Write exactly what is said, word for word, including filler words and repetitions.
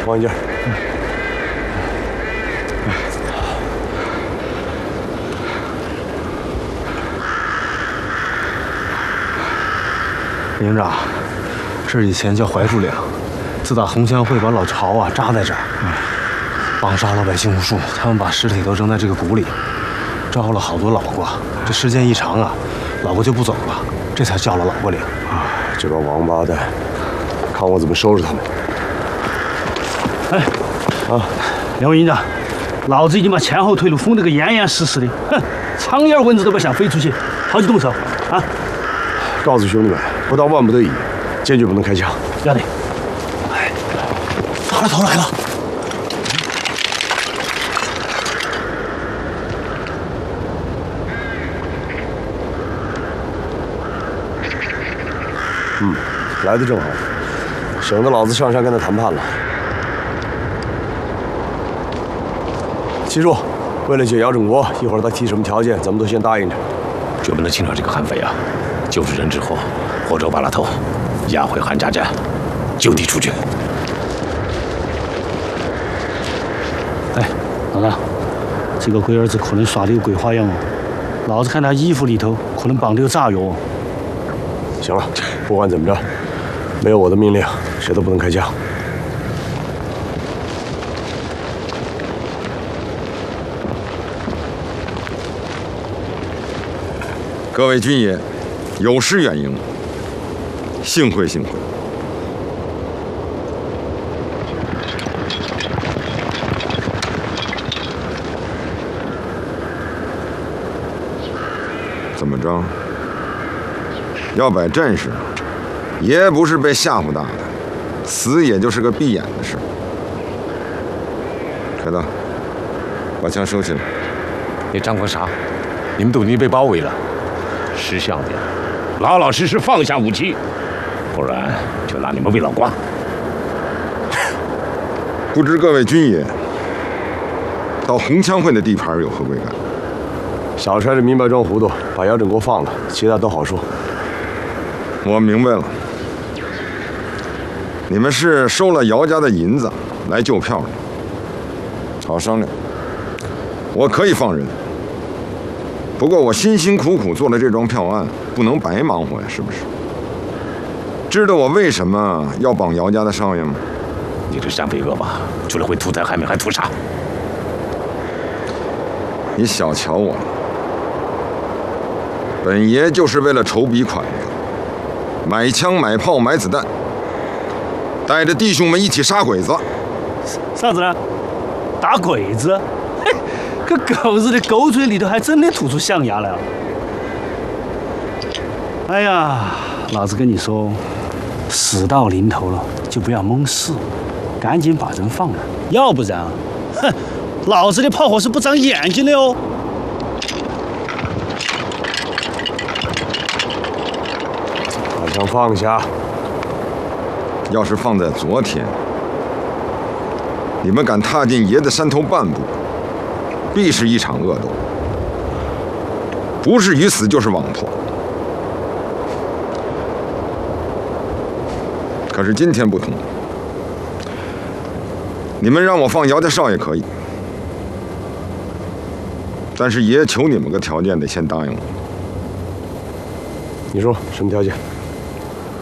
望一劲儿。 营长，这以前叫槐树岭，自打红枪会把老巢啊扎在这儿，绑杀老百姓无数，他们把尸体都扔在这个谷里，招了好多老瓜。这时间一长啊，老瓜就不走了，这才叫了老瓜岭。 啊，这帮王八蛋，看我怎么收拾他们！ 哎，啊，两位营长，老子已经把前后退路封得个严严实实的，哼，苍蝇蚊子都不想飞出去，好去动手啊！ 告诉兄弟们，不到万不得已，坚决不能开枪。 要得。 哎，大了头来了！ 嗯，来的正好，省得老子上山跟他谈判了。七叔，为了解姚振国，一会儿他提什么条件，咱们都先答应着。 绝不能轻饶这个悍匪啊！救出人之后，活捉把他头，押回韩家寨，就地处决。 哎，老大，这个鬼儿子可能耍的有鬼花样哦。老子看他衣服里头可能绑的有炸药哦。 行了，不管怎么着，没有我的命令，谁都不能开枪。 各位军爷，有失远迎，幸会幸会。怎么着？要摆阵势？爷不是被吓唬大的，死也就是个闭眼的事。开道，把枪收起来。 你张狂啥？你们都已经被包围了。识相点，老老实实放下武器，不然就拿你们喂老瓜。 不知各位军爷到红枪会的地盘有何贵干？ 小差这明白装糊涂，把姚振国放了，其他都好说。 我明白了，你们是收了姚家的银子来救票的，好商量。我可以放人。不过我辛辛苦苦做了这桩票案，不能白忙活呀，是不是？知道我为什么要绑姚家的少爷吗？ 你这山匪恶霸，除了会屠宰害命，还屠杀。 你小瞧我了，本爷就是为了筹笔款子，买枪、买炮、买子弹，带着弟兄们一起杀鬼子。 啥子呢？打鬼子？嘿，这狗日的狗嘴里头还真的吐出象牙来了。哎呀，老子跟你说，死到临头了就不要蒙事，赶紧把人放了，要不然，哼，老子的炮火是不长眼睛的哦。 把枪放下。 要是放在昨天，你们敢踏进爷的山头半步，必是一场恶斗，不是鱼死就是网破。可是今天不同，你们让我放姚家少爷可以，但是爷求你们个条件，得先答应我。 你说什么条件？